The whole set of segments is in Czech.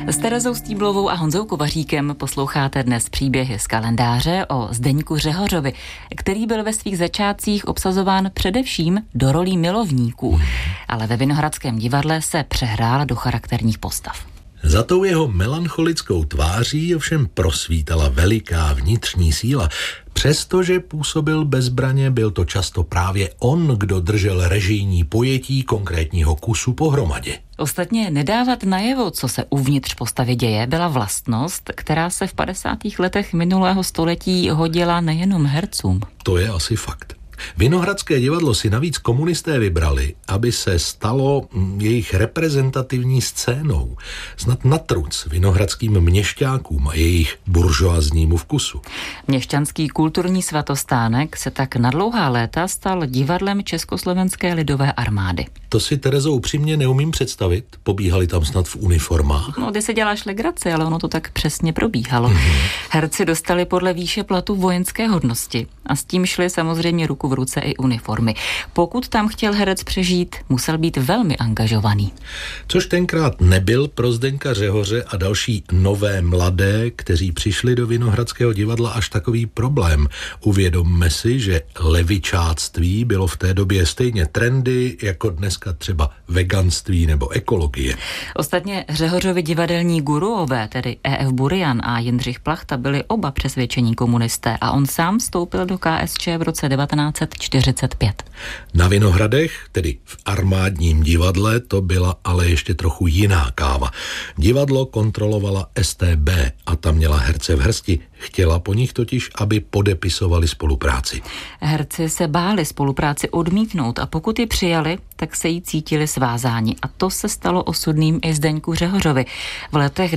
S Terezou Stýblovou a Honzou Kovaříkem posloucháte dnes příběhy z kalendáře o Zdeňku Řehořovi, který byl ve svých začátcích obsazován především do rolí milovníků, ale ve Vinohradském divadle se přehrál do charakterních postav. Za tou jeho melancholickou tváří ovšem prosvítala veliká vnitřní síla. Přestože působil bezbraně, byl to často právě on, kdo držel režijní pojetí konkrétního kusu pohromadě. Ostatně nedávat najevo, co se uvnitř postavy děje, byla vlastnost, která se v 50. letech minulého století hodila nejenom hercům. To je asi fakt. Vinohradské divadlo si navíc komunisté vybrali, aby se stalo jejich reprezentativní scénou, snad natruc vinohradským měšťákům a jejich buržoaznímu vkusu. Měšťanský kulturní svatostánek se tak na dlouhá léta stal divadlem Československé lidové armády. To si, Terezo, upřímně neumím představit. Pobíhali tam snad v uniformách. No, ty se děláš legraci, ale ono to tak přesně probíhalo. Herci dostali podle výše platu vojenské hodnosti a s tím šly samozřejmě ruku v ruce i uniformy. Pokud tam chtěl herec přežít, musel být velmi angažovaný. Což tenkrát nebyl pro Zdeňka Řehoře a další nové mladé, kteří přišli do Vinohradského divadla, až takový problém. Uvědomme si, že levičáctví bylo v té době stejně trendy, jako dneska třeba veganství nebo ekologie. Ostatně Řehořovi divadelní guruové, tedy E.F. Burian a Jindřich Plachta, byli oba přesvědčení komunisté a on sám vstoupil do KSČ v roce 1945. Na Vinohradech, tedy v armádním divadle, to byla ale ještě trochu jiná káva. Divadlo kontrolovala StB a ta měla herce v hrsti. Chtěla po nich totiž, aby podepisovali spolupráci. Herci se báli spolupráci odmítnout a pokud ji přijali, tak se jí cítili svázáni. A to se stalo osudným i Zdeňku Řehořovi. V letech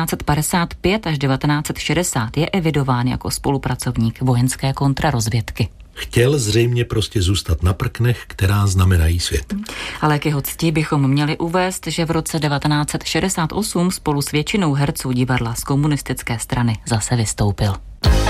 1955 až 1960 je evidován jako spolupracovník vojenské kontrarozvědky. Chtěl zřejmě prostě zůstat na prknech, která znamenají svět. Ale k jeho cti bychom měli uvést, že v roce 1968 spolu s většinou herců divadla z komunistické strany zase vystoupil.